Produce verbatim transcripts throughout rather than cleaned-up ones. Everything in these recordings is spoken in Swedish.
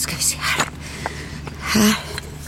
ska vi se här. Här.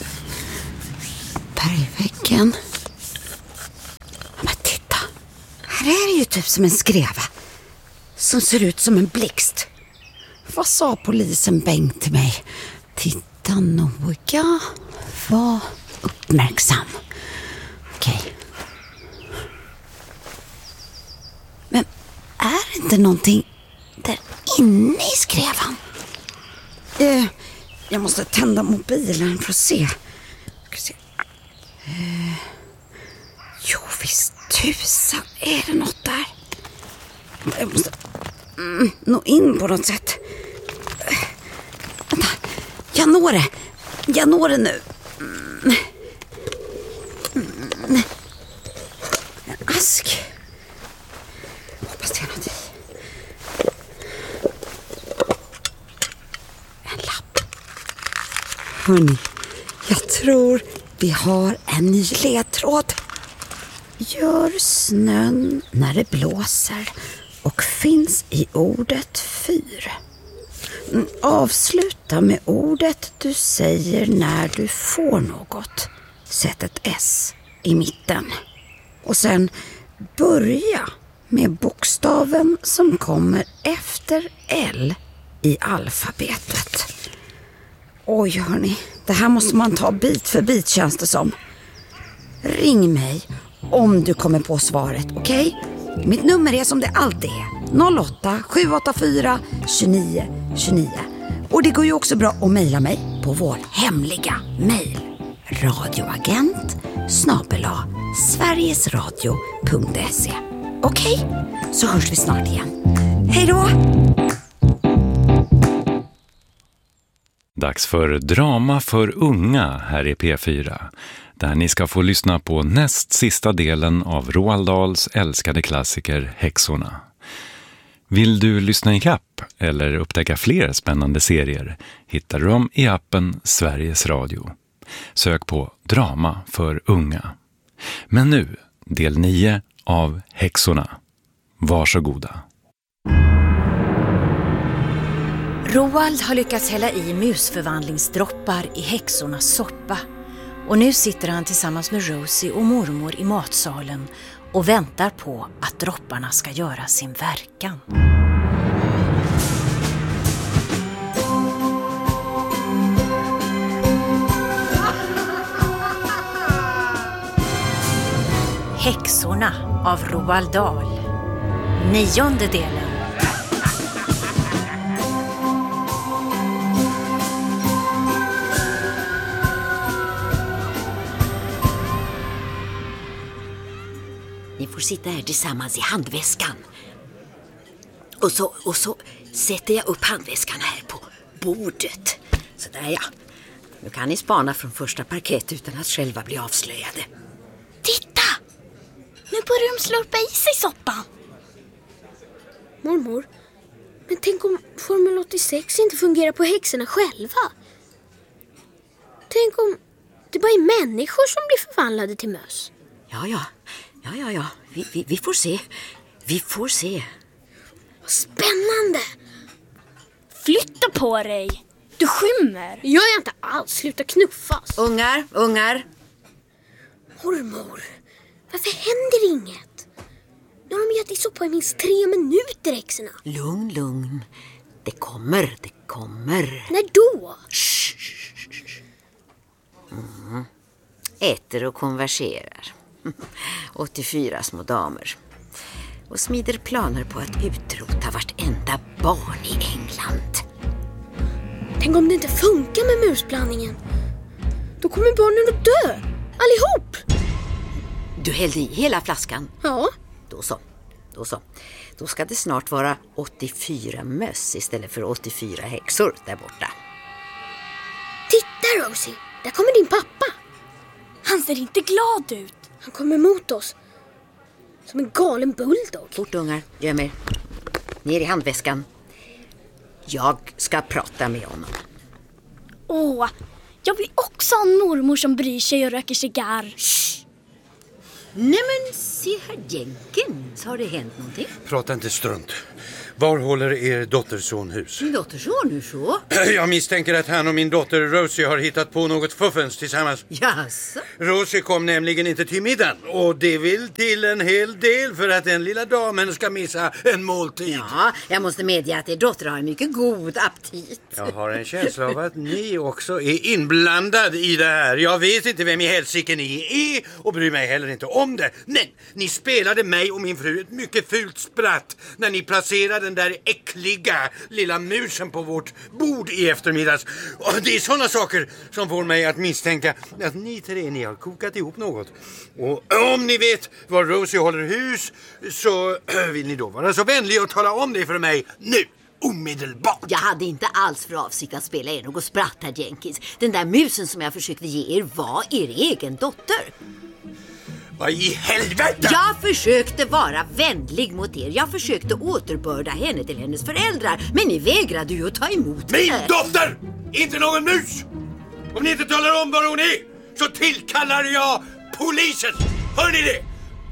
Bergväggen. Men titta. Här är det ju typ som en skreva. Som ser ut som en blixt. Vad sa polisen Bengt till mig? Titta noga. Var uppmärksam. Okej. Okay. Men är det inte någonting där inne i skrevan? Eh, jag måste tända mobilen för att se. Ska se. Eh, jo, visst tusan är det något där. Jag måste mm, nå in på något sätt. Eh, vänta, jag når det. Jag når det nu. Mm. Mm. En ask. Hoppas det är något i. En lapp. Hörrni, jag tror vi har en ny ledtråd. Gör snön när det blåser och finns i ordet fyr. Avsluta med ordet du säger när du får något. Sätt ett S i mitten. Och sen börja med bokstaven som kommer efter L i alfabetet. Oj hörni, det här måste man ta bit för bit känns det som. Ring mig om du kommer på svaret, okej? Okay? Mitt nummer är som det alltid är. noll åtta sju åtta fyra tjugonio tjugonio. Och det går ju också bra att mejla mig på vår hemliga mejl. radioagent snabel-a sverigesradio punkt se. Okej, okay? Så hörs vi snart igen. Hej då! Dags för drama för unga här i P fyra. Där ni ska få lyssna på näst sista delen av Roald Dahls älskade klassiker Häxorna. Vill du lyssna i kapp eller upptäcka fler spännande serier hittar du dem i appen Sveriges Radio. Sök på drama för unga. Men nu, del nio av Häxorna. Varsågoda. Roald har lyckats hälla i musförvandlingsdroppar i häxornas soppa. Och nu sitter han tillsammans med Rosie och mormor i matsalen och väntar på att dropparna ska göra sin verkan. Häxorna av Roald Dahl. Nionde delen. Ni får sitta här tillsammans i handväskan. Och så, och så sätter jag upp handväskan här på bordet. Så där ja. Nu kan ni spana från första parkett utan att själva bli avslöjade. Titta! Nu börjar de slurpa i sig soppan. Mormor, men tänk om Formel åttiosex inte fungerar på häxorna själva? Tänk om det bara är människor som blir förvandlade till möss? Ja, ja. Ja, ja, ja. Vi, vi, vi får se. Vi får se. Vad spännande! Flytta på dig! Du skymmer. Jag är inte alls. Sluta knuffas. Ungar, ungar. Mormor, varför händer inget? Nu har de gett i soppa i minst tre minuter, häxorna. Lugn, lugn. Det kommer, det kommer. När då? Mm. Äter och konverserar. åttiofyra små damer. Och smider planer på att utrota vartenda barn i England. Tänk om det inte funkar med musblandningen. Då kommer barnen att dö. Allihop. Du hällde i hela flaskan? Ja. Då så. Då så. Då ska det snart vara åttiofyra möss istället för åttiofyra häxor där borta. Titta, Rosie. Där kommer din pappa. Han ser inte glad ut. Han kommer mot oss. Som en galen bulldog. Fort ungar, göm er. Ner i handväskan. Jag ska prata med honom. Åh, jag vill också ha en mormor som bryr sig och röker cigarr. Shh. Nej men se här Jenkins, har det hänt någonting? Prata inte strunt. Var håller er dotterson hus? Min dotterson, hur så? Jag misstänker att han och min dotter Rosie har hittat på något fuffens tillsammans. Jaså? Rosie kom nämligen inte till middagen. Och det vill till en hel del för att den lilla damen ska missa en måltid. Ja, jag måste medge att er dotter har en mycket god aptit. Jag har en känsla av att ni också är inblandad i det här. Jag vet inte vem i helsike ni är och bryr mig heller inte om det. Men ni spelade mig och min fru ett mycket fult spratt när ni placerade den där äckliga lilla musen på vårt bord i eftermiddags. Och det är sådana saker som får mig att misstänka att ni tre ni har kokat ihop något. Och om ni vet var Rosie håller hus så vill ni då vara så vänliga och tala om det för mig nu. Omedelbart. Jag hade inte alls för avsikt att spela er något spratt, herr Jenkins. Den där musen som jag försökte ge er var er egen dotter. Vad i helvete? Jag försökte vara vänlig mot er. Jag försökte återbörda henne till hennes föräldrar. Men ni vägrade ju att ta emot Min henne. dotter! Inte någon mus! Om ni inte talar om var hon är så tillkallar jag polisen. Hör ni det?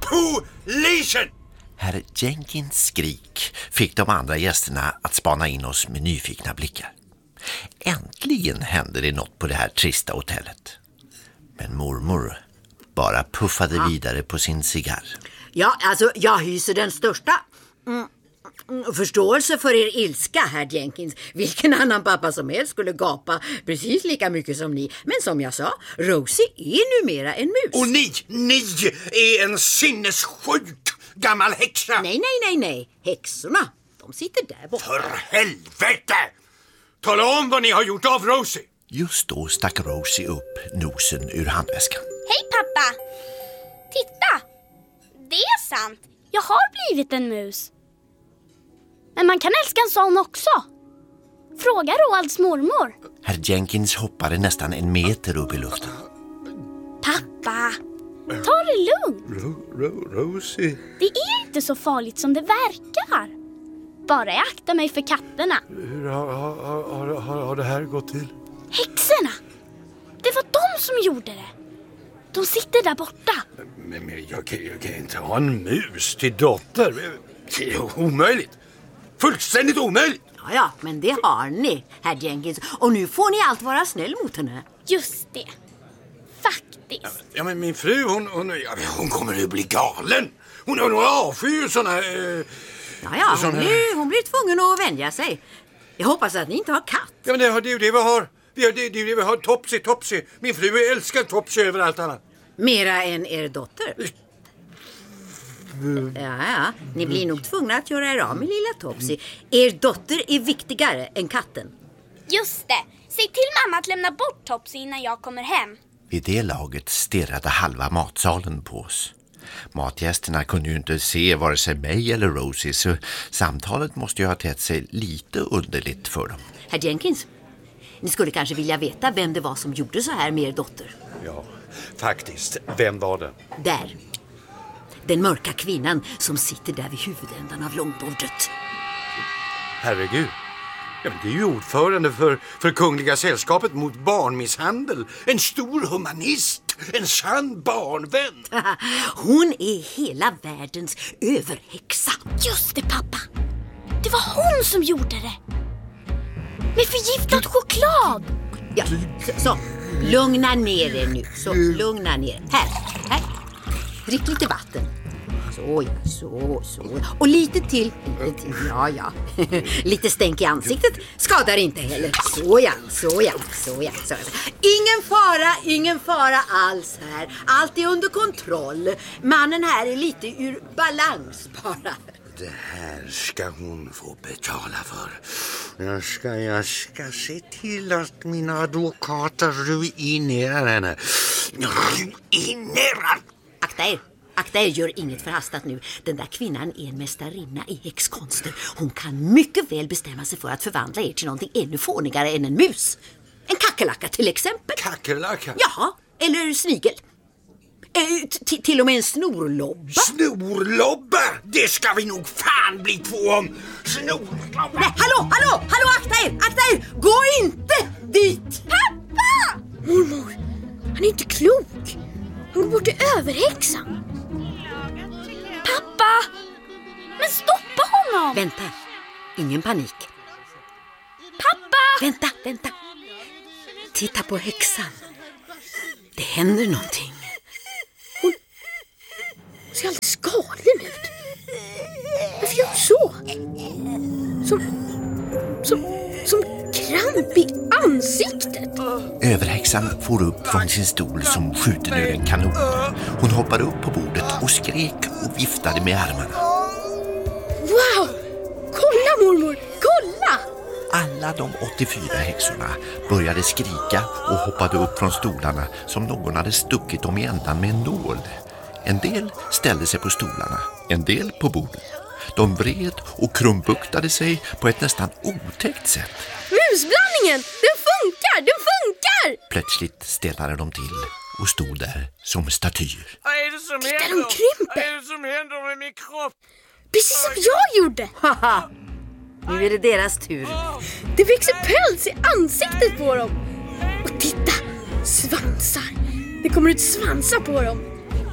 Polisen! Herr Jenkins skrik fick de andra gästerna att spana in oss med nyfikna blickar. Äntligen hände det något på det här trista hotellet. Men mormor bara puffade ja. vidare på sin cigarr. Ja, alltså jag hyser den största mm, förståelse för er ilska, herr Jenkins. Vilken annan pappa som helst skulle gapa precis lika mycket som ni. Men som jag sa, Rosie är numera en mus. Och ni, ni är en sinnessjuk gammal häxa. Nej, nej, nej, nej. Häxorna, de sitter där borta. För helvete! Tala om vad ni har gjort av Rosie. Just då stack Rosie upp nosen ur handväskan. Hej pappa! Titta! Det är sant. Jag har blivit en mus. Men man kan älska en sån också. Fråga Roalds mormor. Herr Jenkins hoppade nästan en meter upp i luften. Pappa, ta det lugnt. Ro, ro, Rosie. Det är inte så farligt som det verkar. Bara jag aktar mig för katterna. Hur har, har, har, har, har det här gått till? Häxorna. Det var de som gjorde det. De sitter där borta. Men, men jag, kan, jag kan inte ha en mus till dotter. Det är omöjligt. Fullständigt omöjligt. Ja, ja, men det har ni, herr Jenkins. Och nu får ni allt vara snäll mot henne. Just det. Faktiskt. Ja, men min fru, hon, hon, ja, hon kommer att bli galen. Hon har nog avskyr såna... Eh, ja, ja, såna... Hon, blir, hon blir tvungen att vänja sig. Jag hoppas att ni inte har katt. Ja, men det, det är ju det vi har. Vi har, det, det är det vi har. Topsy, Topsy. Min fru älskar Topsy över allt annat. Mera än er dotter. Ja, ja. Ni blir nog tvungna att göra er av med lilla Topsy. Er dotter är viktigare än katten. Just det. Säg till mamma att lämna bort Topsy innan jag kommer hem. Vid det laget stirrade halva matsalen på oss. Matgästerna kunde ju inte se vare sig mig eller Rosie, så samtalet måste ju ha tett sig lite underligt för dem. Herr Jenkins, ni skulle kanske vilja veta vem det var som gjorde så här med er dotter. Ja, faktiskt. Vem var det? Där. Den mörka kvinnan som sitter där vid huvudändan av långbordet. Herregud. Ja, men det är ju ordförande för, för Kungliga sällskapet mot barnmisshandel. En stor humanist. En sann barnvän. Hon är hela världens överhäxa. Just det, pappa. Det var hon som gjorde det. Med förgiftad choklad. Ja, så, så. Lugna ner er nu. Så, lugna ner. Här, här. Drick lite vatten. Så, ja, så, så. Och lite till. Lite till. Ja, ja. Lite stänk i ansiktet skadar inte heller. Så, ja, så, ja, så, ja, så. Ingen fara, ingen fara alls här. Allt är under kontroll. Mannen här är lite ur balans bara. Det här ska hon få betala för. Jag ska, jag ska se till att mina advokater ruinerar henne. Ruinerar! Akta er. Akta er, gör inget förhastat nu. Den där kvinnan är en mästarinna i häxkonster. Hon kan mycket väl bestämma sig för att förvandla er till någonting ännu fånigare än en mus. En kackerlacka till exempel. Kackerlacka? Ja, eller snigel. Eh, t- till och med en snorlobba. Snorlobba? Det ska vi nog fan bli två om. Snorlobba. Nej, hallå, hallå, hallå, akta er, akta er. Gå inte dit. Pappa! Mormor, han är inte klok. Han går bort till överhäxan. Pappa! Men stoppa honom! Vänta, ingen panik. Pappa! Vänta, vänta. Titta på häxan. Det händer någonting. Hon ser alldeles galen ut. Varför gör hon så? Som, som, som kramp i ansiktet. Överhäxan får upp från sin stol som skjuten ur en kanon. Hon hoppar upp på bordet och skrek och viftade med armarna. Wow! Kolla mormor, kolla! Alla de åttiofyra häxorna började skrika och hoppade upp från stolarna som någon hade stuckit dem i ändan med en nål. En del ställde sig på stolarna, en del på bordet. De vred och krumbuktade sig på ett nästan otäckt sätt. Musblandningen, den funkar, den funkar! Plötsligt stelnade de till och stod där som statyer. Vad är det som Titta, händer? de krymper. Vad är det som händer med min kropp? Precis som jag gjorde. Haha, nu är det deras tur. Det växer päls i ansiktet på dem. Och titta, svansar. Det kommer ut svansar på dem.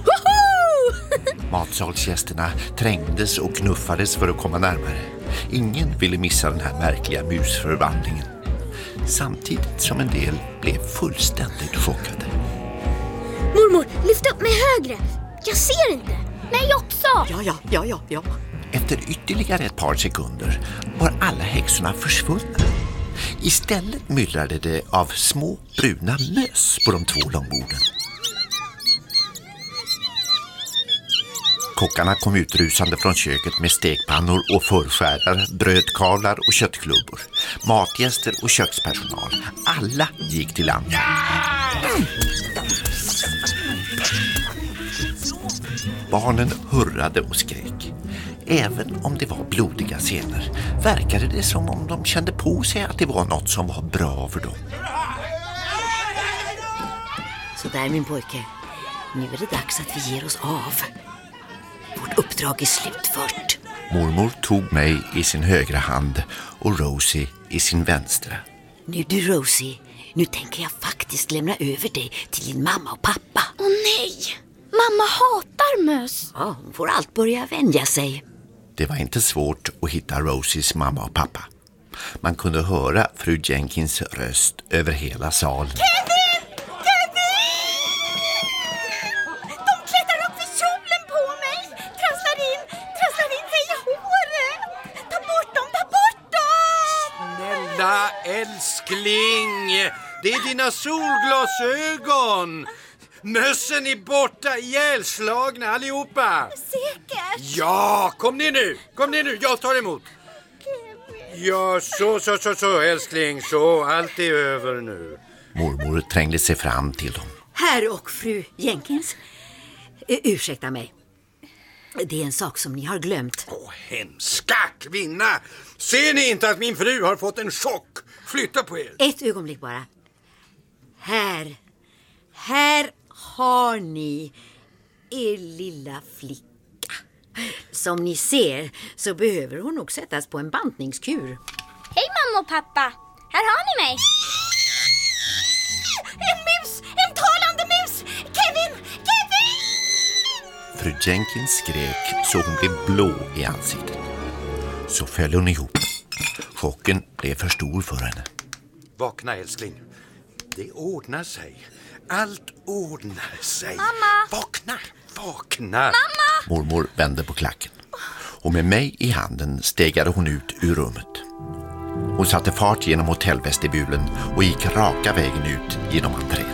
Matsalsgästerna trängdes och knuffades för att komma närmare. Ingen ville missa den här märkliga musförvandlingen. Samtidigt som en del blev fullständigt chockade. Mormor, lyft upp mig högre. Jag ser inte. Nej, också! Ja, ja, ja, ja, ja. Efter ytterligare ett par sekunder var alla häxorna försvunna. Istället myllrade det av små bruna möss på de två långborden. Kockarna kom utrusande från köket med stekpannor och förskärare, brödkavlar och köttklubbor. Matgäster och kökspersonal. Alla gick till anfall. Barnen hurrade och skrek. Även om det var blodiga scener verkade det som om de kände på sig att det var något som var bra för dem. Så där, min pojke. Nu är det dags att vi ger oss av. Vårt uppdrag är slutfört. Mormor tog mig i sin högra hand och Rosie i sin vänstra. Nu du, Rosie, nu tänker jag faktiskt lämna över dig till din mamma och pappa. Åh nej! Mamma hatar möss. Ja, hon får allt börja vänja sig. Det var inte svårt att hitta Rosies mamma och pappa. Man kunde höra fru Jenkins röst över hela salen. Kevin! Kevin! De klättrar upp vid kjolen på mig. Trasslar in, trasslar in sig i håret. Ta bort dem, ta bort dem! Snälla älskling, det är dina solglasögon. Mössen är borta, ihjälslagna allihopa. Säkert. Ja, kom ner nu, kom ner nu, jag tar emot. Ja, så, så, så, så, älskling, så, allt är över nu. Mormor trängde sig fram till dem. Herr och fru Jenkins, uh, ursäkta mig. Det är en sak som ni har glömt. Åh, hemska kvinna. Ser ni inte att min fru har fått en chock? Flytta på er. Ett ögonblick bara. Här, här har ni er lilla flicka. Som ni ser så behöver hon nog sättas på en bantningskur. Hej mamma och pappa, här har ni mig. En mus, en talande mus. Kevin, Kevin! Fru Jenkins skrek så hon blev blå i ansiktet. Så föll hon ihop. Chocken blev för stor för henne. Vakna älskling, det ordnar sig. Allt ordnar sig. Mamma! Vakna, vakna. Mamma! Mormor vände på klacken. Och med mig i handen stegade hon ut ur rummet. Hon satte fart genom hotellvestibulen och gick raka vägen ut genom entrén.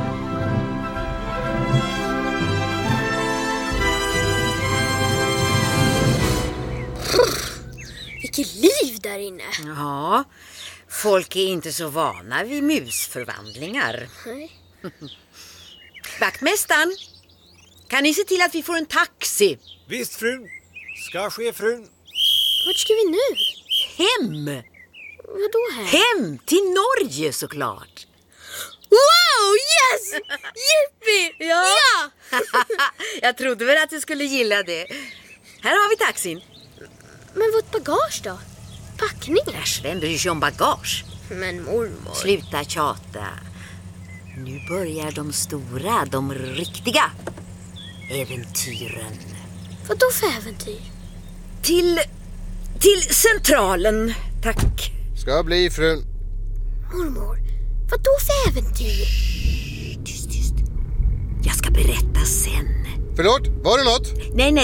Vilket liv där inne. Ja, folk är inte så vana vid musförvandlingar. Nej. Vaktmästaren, kan ni se till att vi får en taxi? Visst frun, ska ske frun. Vart ska vi nu? Hem! Vadå här? Hem till Norge såklart. Wow, yes! Yippie! Ja. Ja! Jag trodde väl att du skulle gilla det. Här har vi taxin. Men vårt bagage då? Packningen? Äsch, vem bryr sig om bagage? Men mormor. Sluta tjata. Nu börjar de stora, de riktiga äventyren. Vadå för äventyr? Till Till centralen, tack. Ska bli, frun. Mormor, vad då för äventyr? Shh, tyst, tyst. Jag ska berätta sen. Förlåt, var det något? Nej, nej.